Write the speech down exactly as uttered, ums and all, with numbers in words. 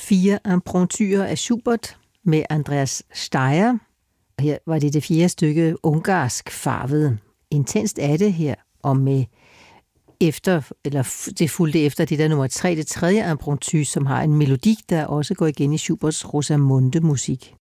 fire impromptuer af Schubert med Andreas Steyr. Her var det det fjerde stykke ungarsk farvet. Intenst er det her, og med efter, eller det fulgte efter det der nummer tre, det tredje impromptu, som har en melodi, der også går igen i Schuberts Rosamunde-musik.